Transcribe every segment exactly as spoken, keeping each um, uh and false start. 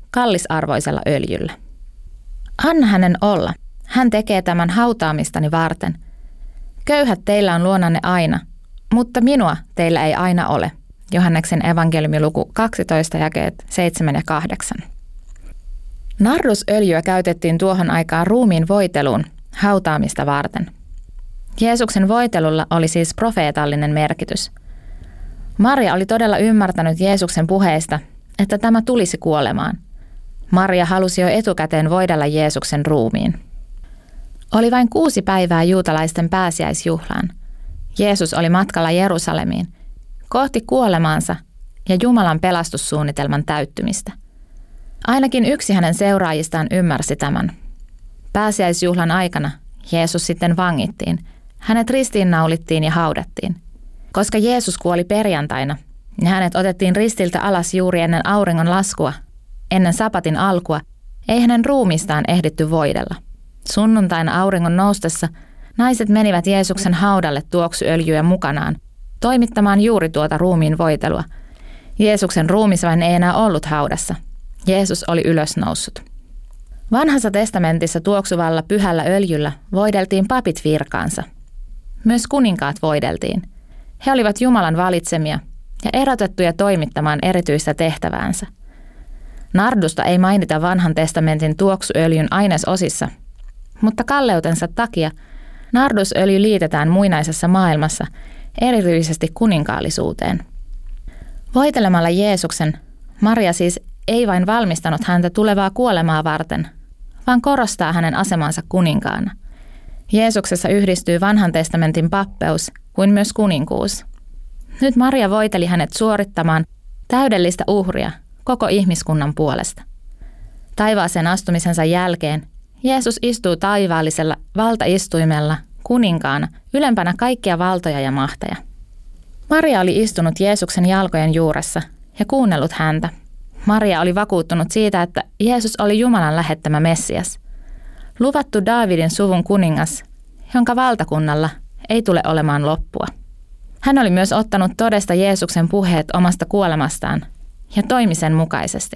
kallisarvoisella öljyllä. Anna hänen olla. Hän tekee tämän hautaamistani varten. Köyhät teillä on luonanne aina, mutta minua teillä ei aina ole. Johanneksen evankeliumiluku kaksitoista jakeet seitsemän ja kahdeksan. Nardusöljyä käytettiin tuohon aikaan ruumiin voiteluun hautaamista varten. Jeesuksen voitelulla oli siis profeetallinen merkitys. Maria oli todella ymmärtänyt Jeesuksen puheista, että tämä tulisi kuolemaan. Maria halusi jo etukäteen voidella Jeesuksen ruumiin. Oli vain kuusi päivää juutalaisten pääsiäisjuhlaan. Jeesus oli matkalla Jerusalemiin, kohti kuolemaansa ja Jumalan pelastussuunnitelman täyttymistä. Ainakin yksi hänen seuraajistaan ymmärsi tämän. Pääsiäisjuhlan aikana Jeesus sitten vangittiin. Hänet ristiinnaulittiin ja haudattiin. Koska Jeesus kuoli perjantaina, ja hänet otettiin ristiltä alas juuri ennen auringon laskua, ennen sapatin alkua, ei hänen ruumistaan ehditty voidella. Sunnuntaina auringon noustessa naiset menivät Jeesuksen haudalle tuoksuöljyä mukanaan, toimittamaan juuri tuota ruumiin voitelua. Jeesuksen ruumis vain ei enää ollut haudassa. Jeesus oli ylösnoussut. Vanhassa testamentissa tuoksuvalla pyhällä öljyllä voideltiin papit virkaansa. Myös kuninkaat voideltiin. He olivat Jumalan valitsemia ja erotettuja toimittamaan erityistä tehtäväänsä. Nardusta ei mainita vanhan testamentin tuoksuöljyn ainesosissa, mutta kalleutensa takia nardusöljy liitetään muinaisessa maailmassa erityisesti kuninkaallisuuteen. Voitelemalla Jeesuksen, Maria siis ei vain valmistanut häntä tulevaa kuolemaa varten, vaan korostaa hänen asemansa kuninkaana. Jeesuksessa yhdistyy vanhan testamentin pappeus kuin myös kuninkuus. Nyt Maria voiteli hänet suorittamaan täydellistä uhria koko ihmiskunnan puolesta. Taivaaseen astumisensa jälkeen Jeesus istuu taivaallisella valtaistuimella kuninkaana ylempänä kaikkia valtoja ja mahteja. Maria oli istunut Jeesuksen jalkojen juuressa ja kuunnellut häntä. Maria oli vakuuttunut siitä, että Jeesus oli Jumalan lähettämä Messias, luvattu Daavidin suvun kuningas, jonka valtakunnalla ei tule olemaan loppua. Hän oli myös ottanut todesta Jeesuksen puheet omasta kuolemastaan ja toimi sen mukaisesti.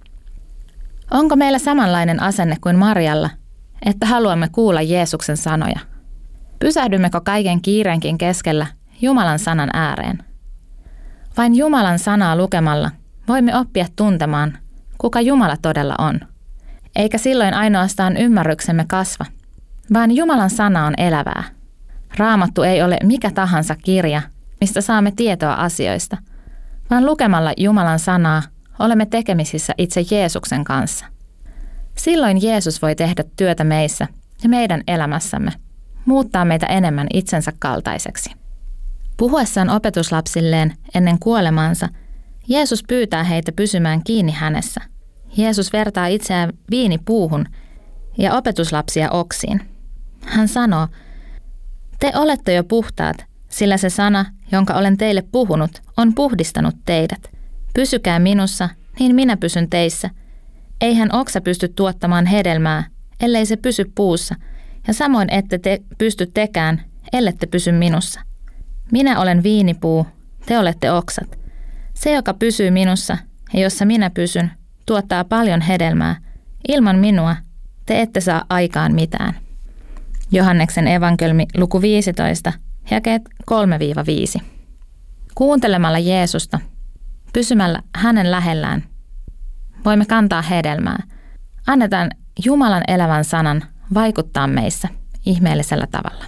Onko meillä samanlainen asenne kuin Marialla, että haluamme kuulla Jeesuksen sanoja? Pysähdymmekö kaiken kiireenkin keskellä Jumalan sanan ääreen? Vain Jumalan sanaa lukemalla voimme oppia tuntemaan, kuka Jumala todella on. Eikä silloin ainoastaan ymmärryksemme kasva, vaan Jumalan sana on elävää. Raamattu ei ole mikä tahansa kirja, mistä saamme tietoa asioista, vaan lukemalla Jumalan sanaa olemme tekemisissä itse Jeesuksen kanssa. Silloin Jeesus voi tehdä työtä meissä ja meidän elämässämme, muuttaa meitä enemmän itsensä kaltaiseksi. Puhuessaan opetuslapsilleen ennen kuolemaansa, Jeesus pyytää heitä pysymään kiinni hänessä. Jeesus vertaa itseään viinipuuhun ja opetuslapsia oksiin. Hän sanoo, te olette jo puhtaat, sillä se sana, jonka olen teille puhunut, on puhdistanut teidät. Pysykää minussa, niin minä pysyn teissä. Eihän oksa pysty tuottamaan hedelmää, ellei se pysy puussa, ja samoin ette te pysty tekään, ellette pysy minussa. Minä olen viinipuu, te olette oksat. Se, joka pysyy minussa ja jossa minä pysyn, tuottaa paljon hedelmää. Ilman minua te ette saa aikaan mitään. Johanneksen evankeliumi luku viisitoista, jakeet kolme viisi. Kuuntelemalla Jeesusta, pysymällä hänen lähellään, voimme kantaa hedelmää. Annetaan Jumalan elävän sanan vaikuttaa meissä ihmeellisellä tavalla.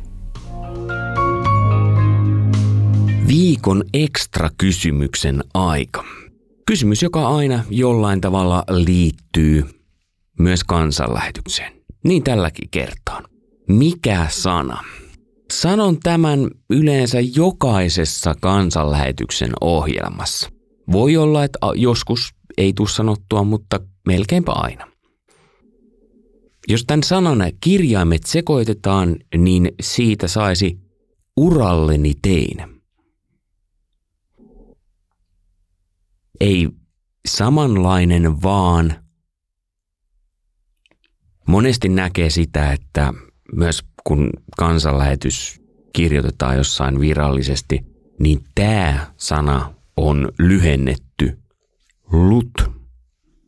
Viikon ekstra kysymyksen aika. Kysymys, joka aina jollain tavalla liittyy myös kansanlähetykseen. Niin tälläkin kertaa. Mikä sana? Sanon tämän yleensä jokaisessa kansanlähetyksen ohjelmassa. Voi olla, että joskus ei tule sanottua, mutta melkeinpä aina. Jos tämän sanan kirjaimet sekoitetaan, niin siitä saisi uralleni tein. Ei samanlainen, vaan monesti näkee sitä, että myös kun kansanlähetys kirjoitetaan jossain virallisesti, niin tämä sana on lyhennetty lut.